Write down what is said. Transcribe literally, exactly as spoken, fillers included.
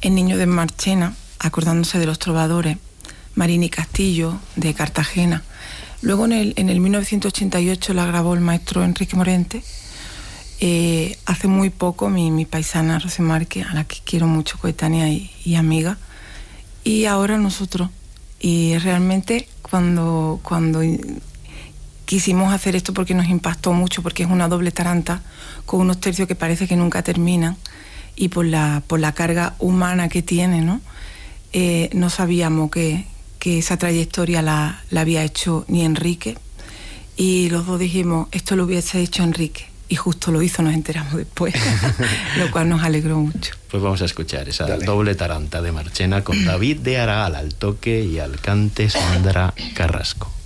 El Niño de Marchena, acordándose de los trovadores, Marini Castillo, de Cartagena. Luego en el, en el mil novecientos ochenta y ocho la grabó el maestro Enrique Morente. Eh, hace muy poco mi, mi paisana Rosy Márquez, a la que quiero mucho, coetánea y, y amiga. Y ahora nosotros. Y realmente cuando, cuando quisimos hacer esto, porque nos impactó mucho, porque es una doble taranta con unos tercios que parece que nunca terminan, y por la, por la carga humana que tiene, ¿no? Eh, no sabíamos que, que esa trayectoria la, la había hecho ni Enrique, y los dos dijimos, esto lo hubiese hecho Enrique, y justo lo hizo, nos enteramos después, lo cual nos alegró mucho. Pues vamos a escuchar esa Dale. doble taranta de Marchena con David de Aragal al toque y al cante Sandra Carrasco.